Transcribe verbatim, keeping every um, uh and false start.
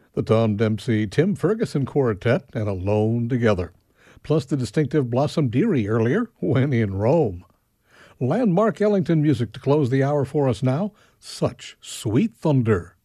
The Tom Dempsey Tim Ferguson Quartet and Alone Together, plus the distinctive Blossom Dearie earlier, When in Rome. Landmark Ellington music to close the hour for us now, Such Sweet Thunder.